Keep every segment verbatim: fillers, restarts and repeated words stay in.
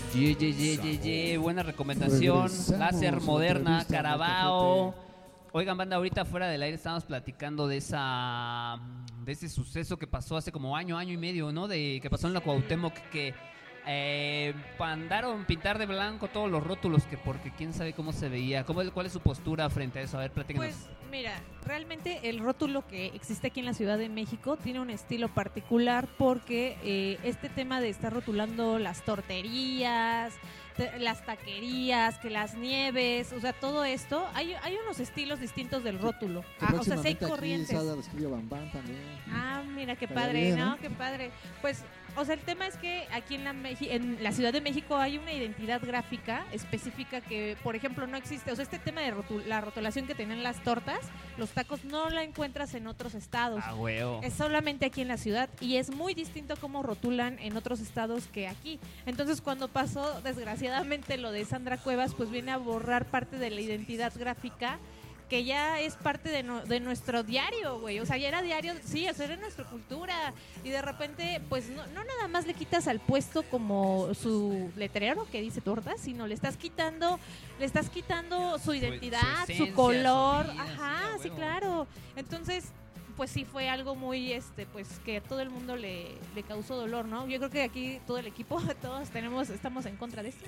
Ye, ye, ye, ye, ye. Buena recomendación. Regresamos Láser a la moderna, entrevista, Carabao. Molcajete. Oigan, banda, ahorita fuera del aire estábamos platicando de esa de ese suceso que pasó hace como año, año y medio, ¿no? De que pasó en la Cuauhtémoc, que eh, mandaron pintar de blanco todos los rótulos, que porque quién sabe cómo se veía. ¿Cómo, ¿Cuál es su postura frente a eso? A ver, platícanos. Pues mira, realmente el rótulo que existe aquí en la Ciudad de México tiene un estilo particular porque eh, este tema de estar rotulando las torterías, te- las taquerías, que las nieves, o sea, todo esto, hay, hay unos estilos distintos del rótulo. Que Ah, o sea, sí hay próximamente aquí corrientes. Sada escribió Bambán también. Ah, mira, qué Estaría padre, bien, ¿no? ¿no? Qué padre. Pues, o sea, el tema es que aquí en la, Meji- en la Ciudad de México hay una identidad gráfica específica que, por ejemplo, no existe. O sea, este tema de rotul- la rotulación que tienen las tortas, los tacos, no la encuentras en otros estados. Ah, huevo. Es solamente aquí en la ciudad y es muy distinto cómo rotulan en otros estados que aquí. Entonces, cuando pasó desgraciadamente lo de Sandra Cuevas, pues viene a borrar parte de la identidad gráfica que ya es parte de, no- de nuestro diario, güey. O sea, ya era diario, sí, eso era nuestra cultura. Y de repente, pues no, no nada más le quitas al puesto como su letrero que dice tortas, sino le estás quitando, le estás quitando su identidad, su, esencia, color. su vida, sí, Ajá, a sí, huevo. claro. Entonces, pues sí fue algo muy, este, pues que a todo el mundo le, le causó dolor, ¿no? Yo creo que aquí todo el equipo, todos tenemos, estamos en contra de esto.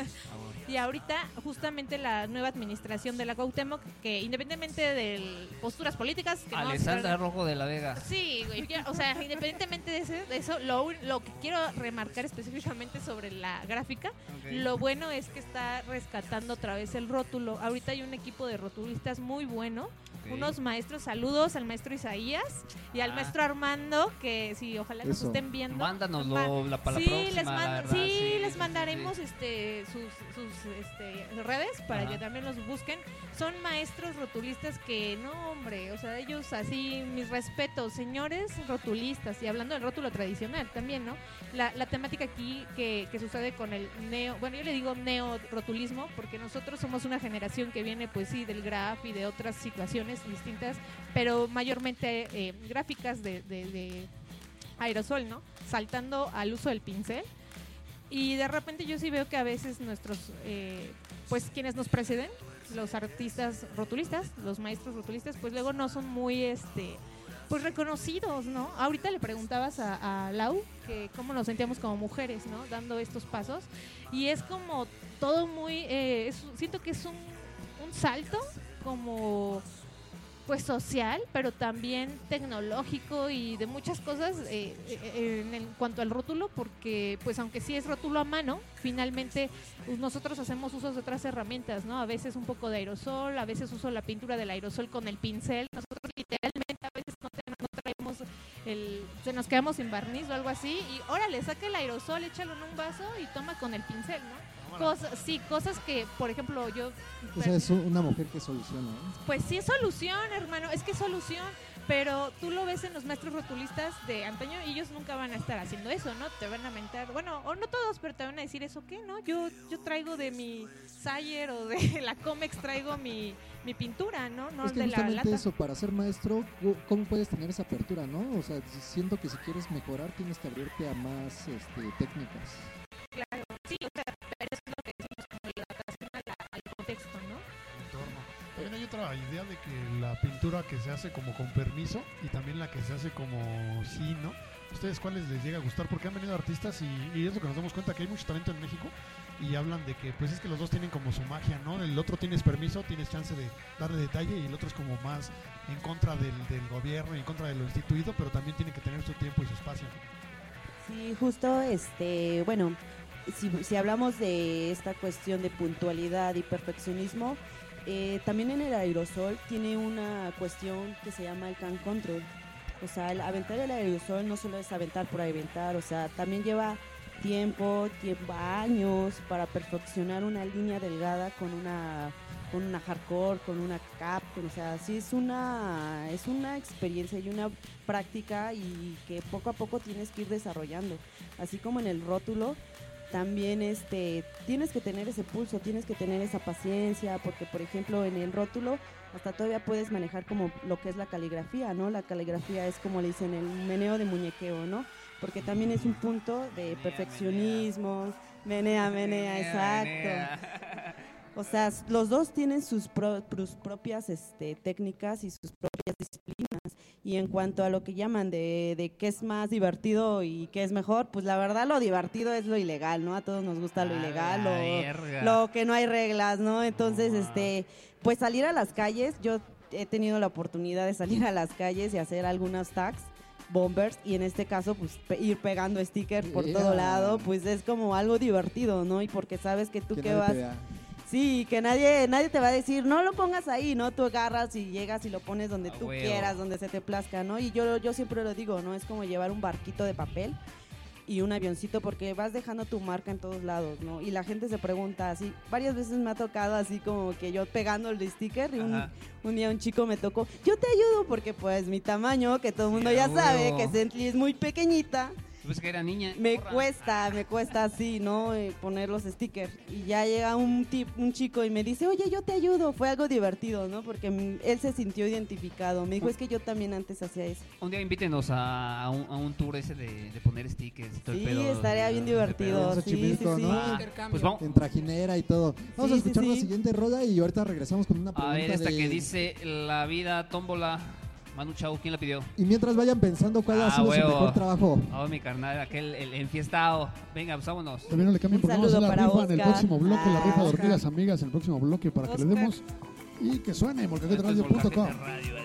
Y ahorita, justamente la nueva administración de la Cuauhtémoc, que independientemente de posturas políticas, que no vamos a Alessandra hablar- Rojo de la Vega. Sí, güey, yo- o sea, independientemente de, ese- de eso, lo, un- lo que quiero remarcar específicamente sobre la gráfica, Ok. lo bueno es que está rescatando otra vez el rótulo. Ahorita hay un equipo de rotulistas muy bueno, Ok. unos maestros, saludos al maestro Isaías y al Ah. maestro Armando, que sí, ojalá nos Eso. estén viendo. Mándanoslo Ma- la, para sí, la próxima, les la mand- verdad, sí, sí, les sí, mandaremos sí. este sus, sus este, redes para Ajá. que también los busquen. Son maestros rotulistas que, no hombre, o sea, ellos así, mis respetos, señores rotulistas. Y hablando del rótulo tradicional también, ¿no? La, la temática aquí que, que sucede con el neo, bueno, yo le digo neo rotulismo porque nosotros somos una generación que viene, pues sí, del graf y de otras situaciones distintas, pero mayormente eh, gráficas de, de, de aerosol, ¿no? Saltando al uso del pincel. Y de repente yo sí veo que a veces nuestros, eh, pues quienes nos preceden, los artistas rotulistas, los maestros rotulistas, pues luego no son muy, este, pues reconocidos, ¿no? Ahorita le preguntabas a, a Lau que cómo nos sentíamos como mujeres, ¿no? Dando estos pasos. Y es como todo muy, eh, es- siento que es un, un salto como pues social, pero también tecnológico y de muchas cosas eh, eh, en, el- cuanto al rótulo, porque pues aunque sí es rótulo a mano, finalmente pues, nosotros hacemos usos de otras herramientas, ¿no? A veces un poco de aerosol, a veces uso la pintura del aerosol con el pincel. Nosotros literalmente a veces no, te- no traemos el, se nos quedamos sin barniz o algo así y órale, saca el aerosol, échalo en un vaso y toma con el pincel, ¿no? Cosas, sí, cosas que, por ejemplo, yo O sea, es una mujer que soluciona, ¿eh? pues sí es solución, hermano, es que es solución, pero tú lo ves en los maestros rotulistas de antaño y ellos nunca van a estar haciendo eso, ¿no? Te van a mentar, bueno, o no todos, pero te van a decir eso, ¿qué? ¿No? Yo yo traigo de mi Sayer o de la Comex traigo mi, mi pintura, ¿no? No Es que de la justamente lata. eso, para ser maestro, cu- ¿cómo puedes tener esa apertura, no? O sea, siento que si quieres mejorar tienes que abrirte a más este, técnicas. Claro, sí, o sea, pero eso es lo que decimos como la adaptación a la- al contexto, ¿no? Entorno. También hay otra idea de que la pintura que se hace como con permiso y también la que se hace como sí, ¿no? ¿Ustedes cuáles les llega a gustar? Porque han venido artistas y, y es lo que nos damos cuenta que hay mucho talento en México y hablan de que pues es que los dos tienen como su magia, ¿no? El otro tienes permiso, tienes chance de darle detalle y el otro es como más en contra del, del gobierno y en contra de lo instituido, pero también tiene que tener su tiempo y su espacio. Sí, justo, este, bueno, si, si hablamos de esta cuestión de puntualidad y perfeccionismo, eh, también en el aerosol tiene una cuestión que se llama el can control. O sea, el aventar el aerosol no solo es aventar por aventar, o sea, también lleva tiempo, tiempo, años para perfeccionar una línea delgada con una con una hardcore, con una cap, o sea, sí es una es una experiencia y una práctica y que poco a poco tienes que ir desarrollando. Así como en el rótulo, también este tienes que tener ese pulso, tienes que tener esa paciencia, porque por ejemplo en el rótulo hasta todavía puedes manejar como lo que es la caligrafía, ¿no? La caligrafía es como le dicen el meneo de muñequeo, ¿no? Porque también es un punto de perfeccionismo, Menea, menea, exacto. Menea. O sea, s- los dos tienen sus, pro- sus propias este, técnicas y sus propias disciplinas. Y en cuanto a lo que llaman de, de qué es más divertido y qué es mejor, pues la verdad lo divertido es lo ilegal, ¿no? A todos nos gusta lo A ilegal, la lo, verga. lo que no hay reglas, ¿no? Entonces, Ah. este, pues salir a las calles, yo he tenido la oportunidad de salir a las calles y hacer algunos tags, bombers, y en este caso, pues pe- ir pegando stickers por Yeah. todo lado, pues es como algo divertido, ¿no? Y porque sabes que tú Que que nadie vas... te vea. Sí, que nadie nadie te va a decir, no lo pongas ahí, ¿no? Tú agarras y llegas y lo pones donde A tú huevo. quieras, donde se te plazca, ¿no? Y yo, yo siempre lo digo, ¿no? Es como llevar un barquito de papel y un avioncito porque vas dejando tu marca en todos lados, ¿no? Y la gente se pregunta así, varias veces me ha tocado así como que yo pegando el sticker y un, Ajá. un día un chico me tocó, yo te ayudo porque pues mi tamaño, que todo el mundo Sí, a ya sabe, huevo. que Sentley es muy pequeñita, Pues que era niña. me morra. cuesta, me cuesta así, ¿no? Eh, poner los stickers. Y ya llega un tip, un chico y me dice, oye, yo te ayudo. Fue algo divertido, ¿no? Porque mm, él se sintió identificado. Me dijo, es que yo también antes hacía eso. Un día invítenos a, a, un, a un tour ese de, de poner stickers y todo Sí, el pedo. estaría bien Ese divertido. pedo. Vamos a Sí, sí, Xochimilco, sí. ¿no? Va, pues vamos. En trajinera y todo. Vamos Sí, a sí, escuchar la sí. siguiente rola y ahorita regresamos con una A pregunta ver, esta de... que dice La vida tómbola. Manu Chao, ¿quién la pidió? Y mientras vayan pensando cuál Ah, ha sido huevo. su mejor trabajo. Oh, mi carnal, aquel el enfiestado. Venga, pues vámonos. También no le cambien Un porque vamos a hacer saludo la para rifa en el Oscar. próximo bloque, la rifa de Ah, hormigas amigas en el próximo bloque para que le Oscar. demos y que suene, Esto es molcajete radio punto com. Molcajete Radio,